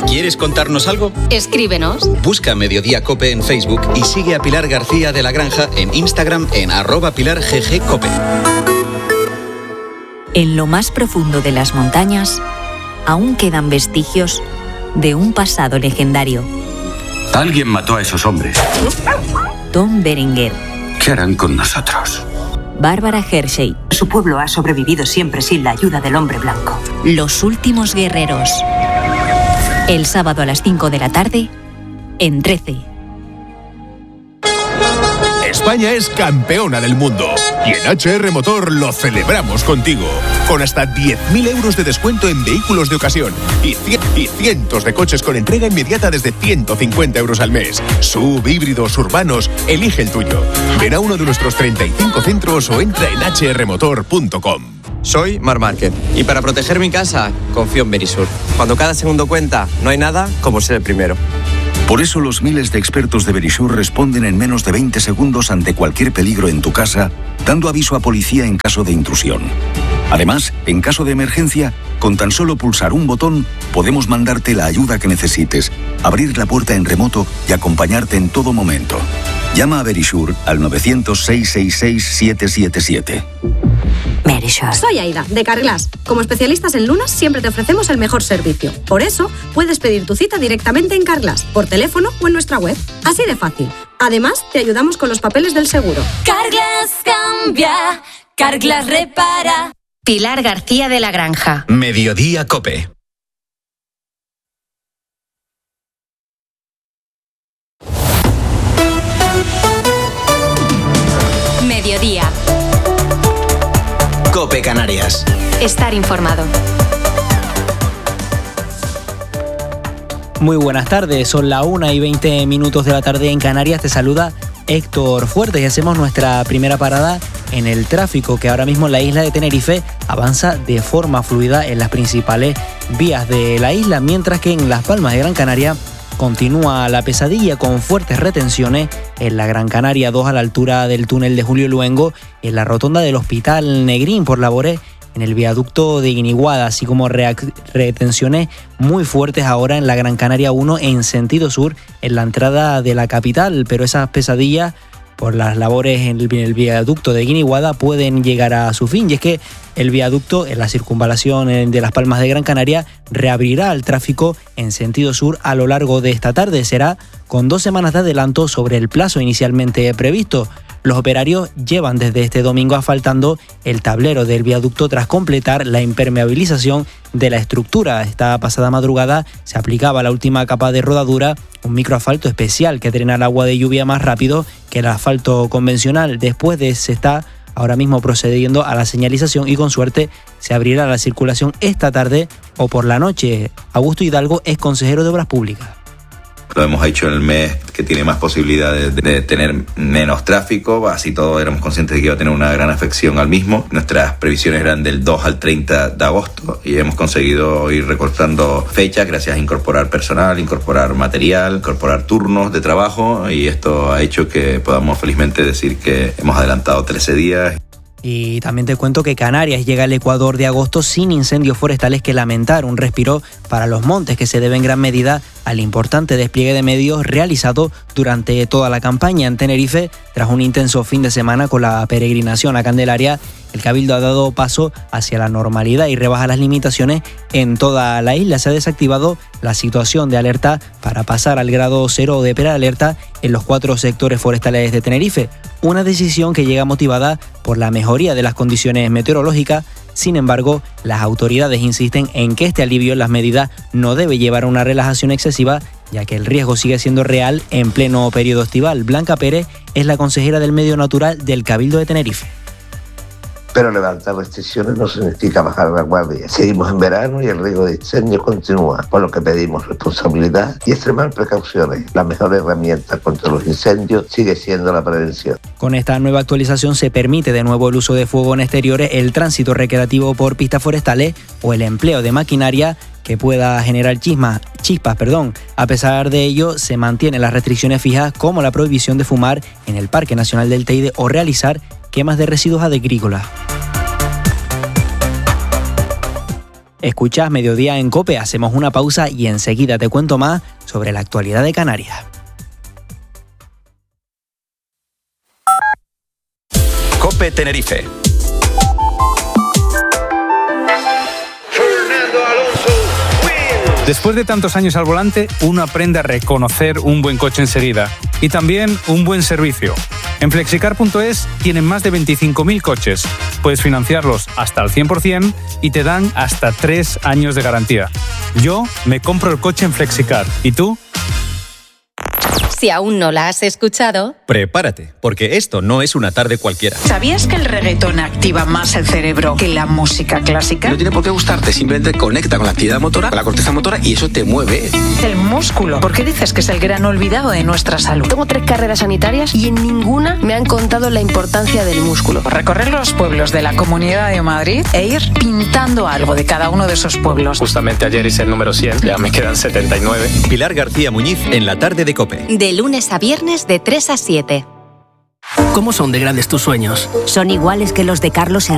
¿Quieres contarnos algo? Escríbenos. Busca Mediodía Cope en Facebook y sigue a Pilar García de la Granja en Instagram en @PilarGGCope. En lo más profundo de las montañas, aún quedan vestigios de un pasado legendario. Alguien mató a esos hombres. Tom Berenger. ¿Qué harán con nosotros? Bárbara Hershey. Su pueblo ha sobrevivido siempre sin la ayuda del hombre blanco. Los últimos guerreros. El sábado a las 5 de la tarde, en 13. España es campeona del mundo y en HR Motor lo celebramos contigo, con hasta 10.000 euros de descuento en vehículos de ocasión y cientos de coches con entrega inmediata desde 150 euros al mes. SUV, híbridos, urbanos, elige el tuyo. Ven a uno de nuestros 35 centros o entra en hrmotor.com. Soy Mar Márquez y para proteger mi casa confío en Verisur. Cuando cada segundo cuenta, no hay nada como ser el primero. Por eso los miles de expertos de Verisur responden en menos de 20 segundos ante cualquier peligro en tu casa, dando aviso a policía en caso de intrusión. Además, en caso de emergencia, con tan solo pulsar un botón, podemos mandarte la ayuda que necesites, abrir la puerta en remoto y acompañarte en todo momento. Llama a Verisur al 900-666-777. Verisur. Soy Aida, de Carglass. Como especialistas en lunas, siempre te ofrecemos el mejor servicio. Por eso, puedes pedir tu cita directamente en Carglass, por teléfono o en nuestra web. Así de fácil. Además, te ayudamos con los papeles del seguro. Carglass cambia, Carglass repara. Pilar García de la Granja. Mediodía Cope. Mediodía. Cope Canarias. Estar informado. Muy buenas tardes, son las 1:20 de la tarde en Canarias. Te saluda Héctor Fuertes y hacemos nuestra primera parada en el tráfico, que ahora mismo en la isla de Tenerife avanza de forma fluida en las principales vías de la isla, mientras que en Las Palmas de Gran Canaria continúa la pesadilla con fuertes retenciones en la Gran Canaria 2 a la altura del túnel de Julio Luengo, en la rotonda del Hospital Negrín por labores en el viaducto de Guiniguada, así como retenciones muy fuertes ahora en la Gran Canaria 1 en sentido sur en la entrada de la capital, pero esas pesadillas por las labores en el viaducto de Guiniguada pueden llegar a su fin, y es que el viaducto en la circunvalación de Las Palmas de Gran Canaria reabrirá el tráfico en sentido sur a lo largo de esta tarde. Será con 2 semanas de adelanto sobre el plazo inicialmente previsto. Los operarios llevan desde este domingo asfaltando el tablero del viaducto tras completar la impermeabilización de la estructura. Esta pasada madrugada se aplicaba la última capa de rodadura, un microasfalto especial que drena el agua de lluvia más rápido que el asfalto convencional. Después se está ahora mismo procediendo a la señalización y con suerte se abrirá la circulación esta tarde o por la noche. Augusto Hidalgo es consejero de Obras Públicas. Lo hemos hecho en el mes que tiene más posibilidades de tener menos tráfico, así todos éramos conscientes de que iba a tener una gran afección al mismo. Nuestras previsiones eran del 2 al 30 de agosto y hemos conseguido ir recortando fechas gracias a incorporar personal, incorporar material, incorporar turnos de trabajo, y esto ha hecho que podamos felizmente decir que hemos adelantado 13 días. Y también te cuento que Canarias llega al Ecuador de agosto sin incendios forestales que lamentar, un respiro para los montes que se debe en gran medida al importante despliegue de medios realizado durante toda la campaña. En Tenerife, tras un intenso fin de semana con la peregrinación a Candelaria, el Cabildo ha dado paso hacia la normalidad y rebaja las limitaciones en toda la isla. Se ha desactivado la situación de alerta para pasar al grado 0 de prealerta en los 4 sectores forestales de Tenerife, una decisión que llega motivada por la mejoría de las condiciones meteorológicas. Sin embargo, las autoridades insisten en que este alivio en las medidas no debe llevar a una relajación excesiva, ya que el riesgo sigue siendo real en pleno periodo estival. Blanca Pérez es la consejera del Medio Natural del Cabildo de Tenerife. Pero levantar restricciones no significa bajar la guardia. Seguimos en verano y el riesgo de incendio continúa, por lo que pedimos responsabilidad y extremar precauciones. La mejor herramienta contra los incendios sigue siendo la prevención. Con esta nueva actualización se permite de nuevo el uso de fuego en exteriores, el tránsito recreativo por pistas forestales o el empleo de maquinaria que pueda generar chispas. A pesar de ello, se mantienen las restricciones fijas como la prohibición de fumar en el Parque Nacional del Teide o realizar quemas de residuos agrícolas. Escuchas Mediodía en COPE, hacemos una pausa y enseguida te cuento más sobre la actualidad de Canarias. COPE Tenerife. Después de tantos años al volante, uno aprende a reconocer un buen coche enseguida y también un buen servicio. En Flexicar.es tienen más de 25.000 coches. Puedes financiarlos hasta al 100% y te dan hasta 3 años de garantía. Yo me compro el coche en Flexicar. ¿Y tú? Si aún no la has escuchado, Prepárate, porque esto no es una tarde cualquiera. ¿Sabías que el reggaetón activa más el cerebro que la música clásica? No tiene por qué gustarte, simplemente conecta con la actividad motora, con la corteza motora y eso te mueve. El músculo. ¿Por qué dices que es el gran olvidado de nuestra salud? Tengo 3 carreras sanitarias y en ninguna me han contado la importancia del músculo. Recorrer los pueblos de la Comunidad de Madrid e ir pintando algo de cada uno de esos pueblos. Justamente ayer hice el número 100, ya me quedan 79. Pilar García Muñiz en la tarde de COPE. de lunes a viernes de 3 a 7. ¿Cómo son de grandes tus sueños? Son iguales que los de Carlos Herrera.